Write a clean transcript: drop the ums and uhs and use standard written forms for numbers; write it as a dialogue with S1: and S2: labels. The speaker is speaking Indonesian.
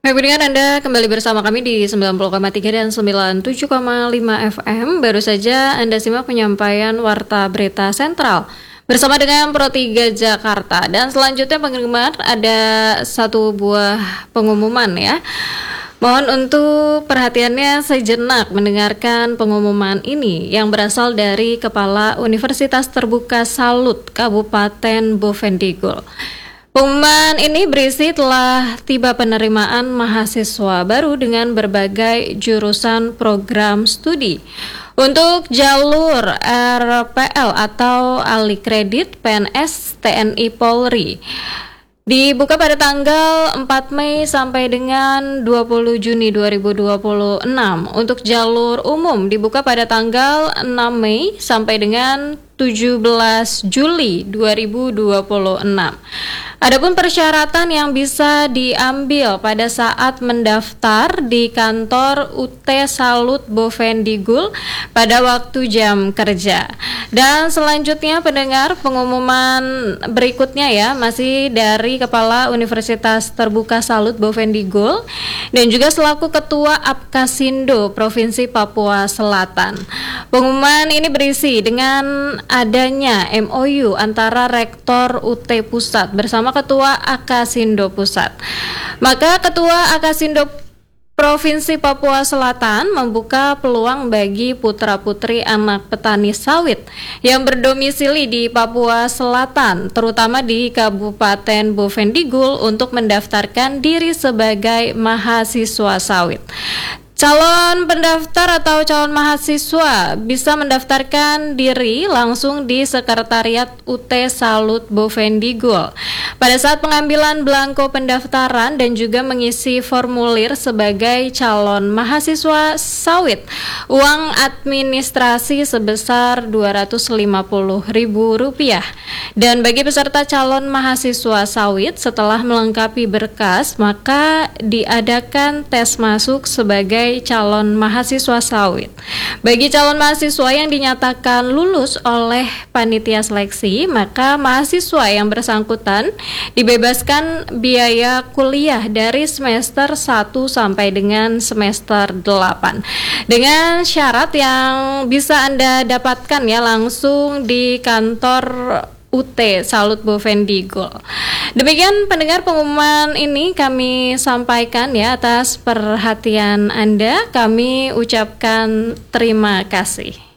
S1: Hai pendengar, Anda kembali bersama kami di 90,3 dan 97,5 FM. Baru saja Anda simak penyampaian Warta Berita Sentral bersama dengan Pro 3 Jakarta. Dan selanjutnya pendengar, ada satu buah pengumuman ya. Mohon untuk perhatiannya sejenak mendengarkan pengumuman ini yang berasal dari Kepala Universitas Terbuka Salut Kabupaten Bovendigul. Pengumuman ini berisi telah tiba penerimaan mahasiswa baru dengan berbagai jurusan program studi. Untuk jalur RPL atau alih kredit PNS TNI Polri dibuka pada tanggal 4 Mei sampai dengan 20 Juni 2026. Untuk jalur umum dibuka pada tanggal 6 Mei sampai dengan 17 Juli 2026. Adapun persyaratan yang bisa diambil pada saat mendaftar di kantor UT Salut Bovendigul pada waktu jam kerja. Dan selanjutnya pendengar, pengumuman berikutnya ya, masih dari Kepala Universitas Terbuka Salut Bovendigul dan juga selaku Ketua Apkasindo Provinsi Papua Selatan. Pengumuman ini berisi dengan adanya MOU antara Rektor UT Pusat bersama Ketua Akasindo Pusat. Maka Ketua Akasindo Provinsi Papua Selatan membuka peluang bagi putra-putri anak petani sawit yang berdomisili di Papua Selatan, terutama di Kabupaten Bovendigul, untuk mendaftarkan diri sebagai mahasiswa sawit. Calon pendaftar atau calon mahasiswa bisa mendaftarkan diri langsung di Sekretariat UT Salut Bovendigul. Pada saat pengambilan belangko pendaftaran dan juga mengisi formulir sebagai calon mahasiswa sawit, uang administrasi sebesar Rp250.000. Dan bagi peserta calon mahasiswa sawit setelah melengkapi berkas, maka diadakan tes masuk sebagai calon mahasiswa sawit. Bagi calon mahasiswa yang dinyatakan lulus oleh panitia seleksi, maka mahasiswa yang bersangkutan dibebaskan biaya kuliah dari semester 1 sampai dengan semester 8 dengan syarat yang bisa Anda dapatkan ya langsung di kantor UT Salut Bovendigul. Demikian pendengar, pengumuman ini kami sampaikan ya. Atas perhatian Anda kami ucapkan terima kasih.